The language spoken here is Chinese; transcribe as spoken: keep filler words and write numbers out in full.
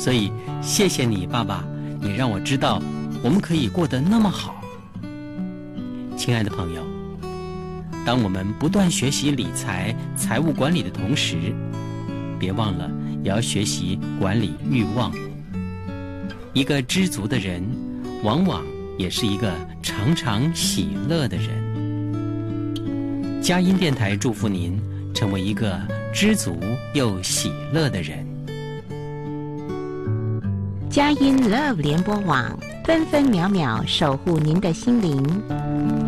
所以谢谢你，爸爸，你让我知道我们可以过得那么好。亲爱的朋友，当我们不断学习理财、财务管理的同时，别忘了也要学习管理欲望。一个知足的人，往往也是一个常常喜乐的人。佳音电台祝福您成为一个知足又喜乐的人。 佳音 Love 联播网，分分秒秒守护您的心灵。